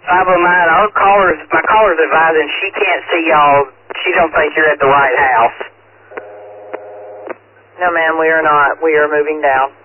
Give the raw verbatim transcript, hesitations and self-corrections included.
five oh nine, our caller's, my caller's advising she can't see y'all. She don't think you're at the right house. No, ma'am, we are not. We are moving down.